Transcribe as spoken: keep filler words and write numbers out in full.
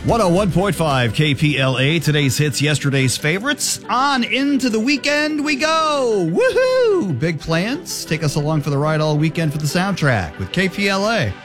one oh one point five K P L A, today's hits, yesterday's favorites. On into the weekend we go. Woohoo! Big plans? Take us along for the ride all weekend for the soundtrack with K P L A.